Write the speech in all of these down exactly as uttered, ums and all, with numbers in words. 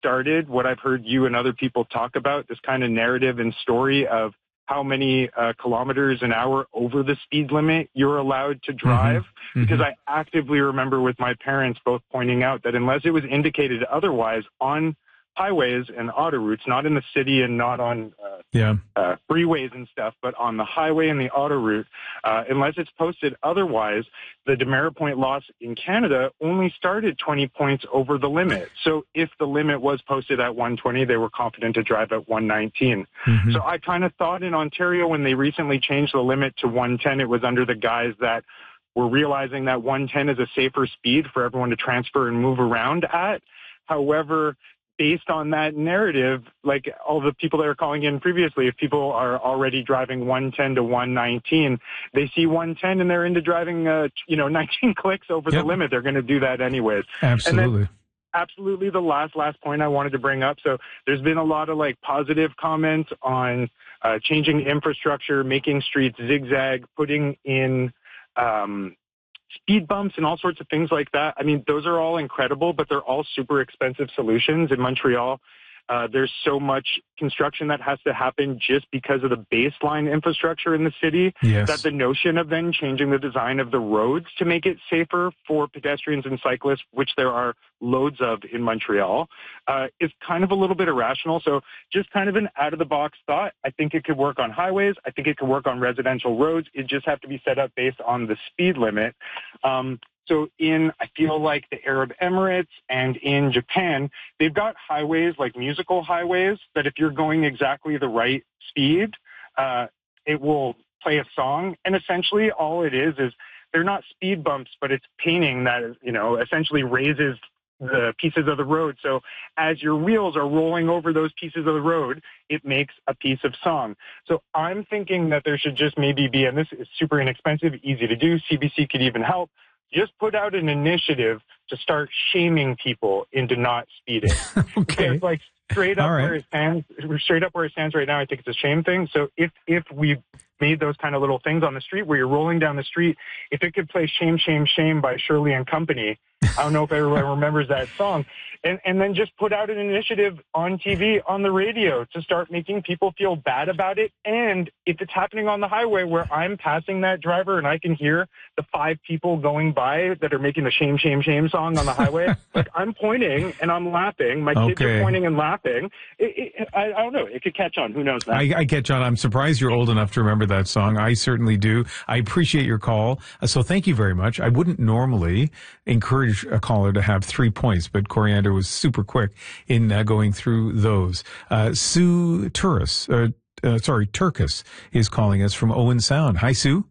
started what I've heard you and other people talk about, this kind of narrative and story of how many uh, kilometers an hour over the speed limit you're allowed to drive, mm-hmm. because mm-hmm. I actively remember with my parents both pointing out that unless it was indicated otherwise on highways and auto routes, not in the city and not on uh, yeah. uh, freeways and stuff, but on the highway and the auto route, uh, unless it's posted otherwise, the demerit point loss in Canada only started twenty points over the limit. So if the limit was posted at one twenty, they were confident to drive at one nineteen. Mm-hmm. So I kind of thought in Ontario when they recently changed the limit to one ten, it was under the guise that we're realizing that one ten is a safer speed for everyone to transfer and move around at. However, based on that narrative, like all the people that are calling in previously, if people are already driving one ten to one nineteen, they see one ten and they're into driving, uh, you know, nineteen clicks over yep. the limit. They're going to do that anyways. Absolutely. And then, absolutely the last, last point I wanted to bring up. So there's been a lot of like positive comments on uh, changing infrastructure, making streets zigzag, putting in, um, speed bumps and all sorts of things like that. I mean, those are all incredible, but they're all super expensive solutions. In Montreal, uh, there's so much construction that has to happen just because of the baseline infrastructure in the city, yes. that the notion of then changing the design of the roads to make it safer for pedestrians and cyclists, which there are loads of in Montreal, uh, is kind of a little bit irrational. So just kind of an out-of-the-box thought. I think it could work on highways. I think it could work on residential roads. It just have to be set up based on the speed limit. Um, So in, I feel like the Arab Emirates and in Japan, they've got highways like musical highways that if you're going exactly the right speed, uh, it will play a song. And essentially all it is is they're not speed bumps, but it's painting that, you know, essentially raises the pieces of the road. So as your wheels are rolling over those pieces of the road, it makes a piece of song. So I'm thinking that there should just maybe be, and this is super inexpensive, easy to do, C B C could even help, just put out an initiative to start shaming people into not speeding. Okay. Because, like, straight up right. where it stands, straight up where it stands right now, I think it's a shame thing. So if if we made those kind of little things on the street where you're rolling down the street, if it could play "Shame, Shame, Shame" by Shirley and Company, I don't know if everyone remembers that song, and and then just put out an initiative on T V, on the radio, to start making people feel bad about it. And if it's happening on the highway where I'm passing that driver and I can hear the five people going by that are making the "Shame, Shame, Shame" song on the highway, like I'm pointing and I'm laughing, my kids okay. are pointing and laughing. It, it, I, I don't know. It could catch on. Who knows that? I, I catch on. I'm surprised you're old enough to remember that song. I certainly do. I appreciate your call. Uh, so thank you very much. I wouldn't normally encourage a caller to have three points, but Coriander was super quick in uh, going through those. Uh, Sue Turris, uh, uh, sorry, Turkis is calling us from Owen Sound. Hi, Sue.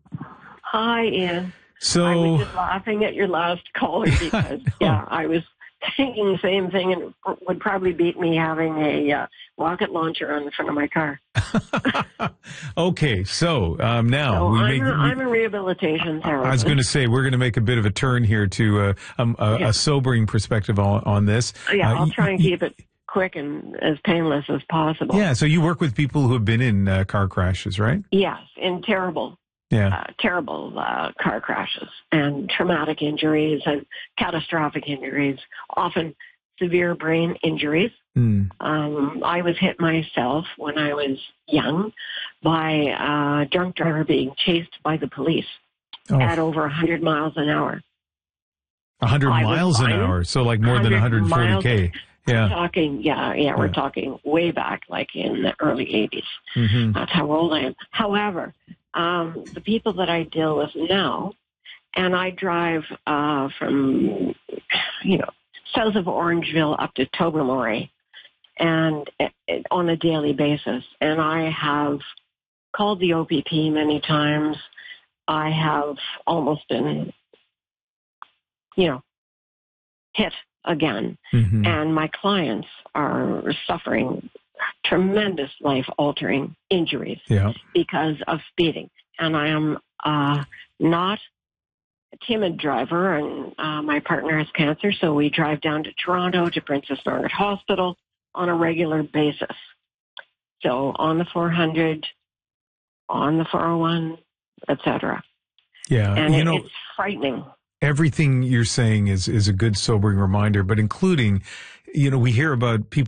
Hi, Ian. So I was just laughing at your last caller because, oh. yeah, I was thinking the same thing, and it would probably beat me having a uh, rocket launcher on the front of my car. Okay, so um, now so we I'm, make. A, I'm a rehabilitation therapist. I was going to say we're going to make a bit of a turn here to uh, um, a, yeah. a sobering perspective on, on this. Yeah, uh, I'll try and y- keep it quick and as painless as possible. Yeah, so you work with people who have been in uh, car crashes, right? Yes, in terrible. Yeah. Uh, terrible uh, car crashes and traumatic injuries and catastrophic injuries, often severe brain injuries. Mm. Um, I was hit myself when I was young by a drunk driver being chased by the police oh. at over one hundred miles an hour. one hundred miles an hour, so like more than one hundred forty K. Yeah. We're talking, yeah, yeah, we're yeah. talking way back, like in the early eighties. Mm-hmm. That's how old I am. However, um, the people that I deal with now, and I drive uh, from, you know, south of Orangeville up to Tobermory, and it, it, on a daily basis. And I have called the O P P many times. I have almost been, you know, hit again. Mm-hmm. And my clients are suffering tremendous life-altering injuries yeah. because of speeding. And I am uh, not a timid driver, and uh, my partner has cancer, so we drive down to Toronto to Princess Margaret Hospital on a regular basis. So on the four hundred, on the four oh one, et cetera. Yeah, and you it, know, it's frightening. Everything you're saying is is a good sobering reminder, but including, you know, we hear about people